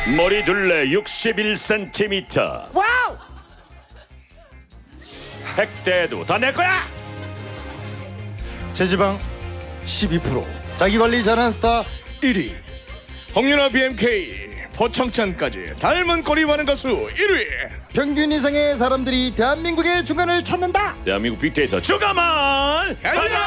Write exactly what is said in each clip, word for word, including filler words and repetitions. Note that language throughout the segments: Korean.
머리 둘레 육십일 센티미터. 와우. 핵대도 다 내 거야. 체지방 십이 퍼센트. 자기관리 잘하는 스타 일 위. 홍윤아 비엠케이 포청천까지 닮은 꼴이 많은 가수 일 위. 평균 이상의 사람들이 대한민국의 중간을 찾는다. 대한민국 빅데이터 주가만 가자.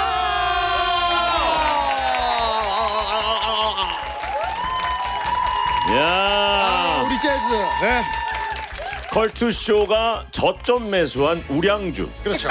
야, 아, 우리 재즈. 네. 컬투쇼가 저점 매수한 우량주. 그렇죠.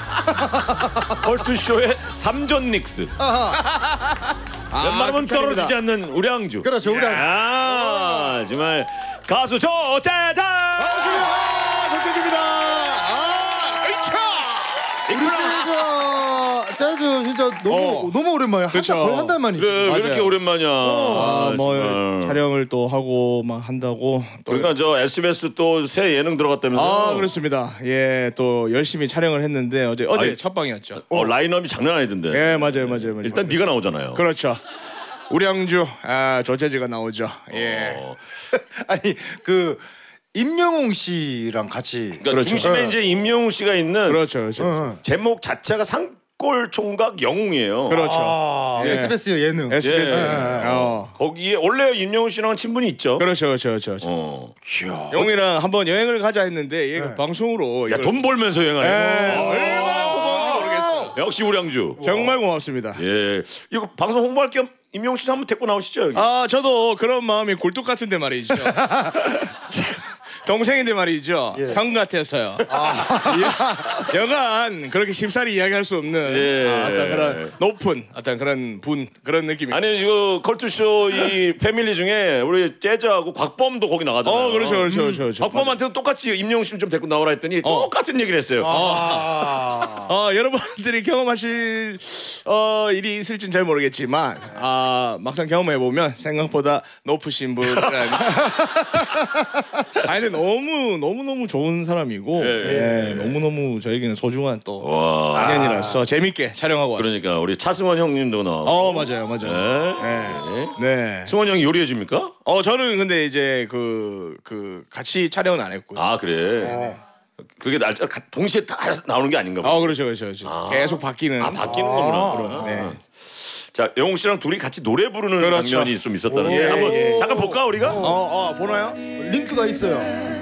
컬투쇼의 삼전 닉스. 아하. 웬만하면 아, 떨어지지 않는 우량주. 그렇죠, 우량주. 아, 정말 가수 조재정. 반갑습니다. 조재주입니다. 아, 이차. 우리 재즈, 재즈 진짜 너무 어. 너무 오랜만이야. 그렇죠. 한 달, 거의 한 달 만이죠. 그래, 왜 맞아요. 이렇게 오랜만이야. 아, 뭐 정말. 촬영을 또 하고 막 한다고. 또 그러니까 저 에스비에스 또 새 예능 들어갔다면서요? 아, 그렇습니다. 예, 또 열심히 촬영을 했는데 어제 어제 아니, 첫 방이었죠. 어, 라인업이 장난 아니던데. 예, 맞아요, 맞아요, 맞아요. 일단 네가 나오잖아요. 그렇죠. 우량주 아, 조재즈가 나오죠. 예. 어. 아니 그 임영웅 씨랑 같이. 그러니까 그렇죠. 중심에 네. 이제 임영웅 씨가 있는 그렇죠, 그렇죠. 어. 제목 자체가 산골 총각 영웅이에요. 그렇죠. 아, 예. 에스비에스 예능. 에스비에스. 예. 어. 거기에 원래 임영웅 씨랑은 친분이 있죠. 그렇죠, 그렇죠, 그렇죠. 어. 영이랑 한번 여행을 가자 했는데 얘가 네. 방송으로 야, 이걸- 돈 벌면서 여행하네. 예, 어. 얼마나 고마운지 모르겠어요. 역시 우량주. 정말 고맙습니다. 예. 이거 방송 홍보할 겸 임영웅 씨 한번 데리고 나오시죠. 여기. 아, 저도 그런 마음이 굴뚝 같은데 말이죠. 동생인데 말이죠. 예. 형 같아서요. 예. 여간 그렇게 쉽사리 이야기할 수 없는 예. 아, 어떤 그런 높은 어떤 그런 분 그런 느낌이. 아니 이거 컬투쇼 이 패밀리 중에 우리 재즈하고 곽범도 거기 나가잖아요. 어, 그렇죠, 그렇죠, 그렇죠, 그렇죠. 곽범한테도 똑같이 임영웅 씨를 좀 데리고 나오라 했더니 어. 똑같은 얘기를 했어요. 아. 어, 여러분들이 경험하실 어, 일이 있을진 잘 모르겠지만 아, 막상 경험해 보면 생각보다 높으신 분이라는. 아니 근데 너무 너무 너무 좋은 사람이고 예, 예, 예. 너무 너무 저에게는 소중한 또 와. 인연이라서 재밌게 촬영하고 왔어요. 그러니까 우리 차승원 형님도 나오고. 어, 맞아요, 맞아요. 네. 네. 네. 승원 형이 요리해 줍니까? 어, 저는 근데 이제 그, 그 같이 촬영은 안 했고요. 아 그래. 그게 날짜 가- 동시에 다 나오는 게 아닌가 봐. 어, 그렇죠, 그렇죠, 그렇죠. 계속 바뀌는. 아 바뀌는 거구나. 네. 자 영웅 씨랑 둘이 같이 노래 부르는 그렇죠. 장면이 좀 있었다는데 예, 한번 예. 잠깐 볼까 우리가? 어, 어, 보나요? 링크가 있어요.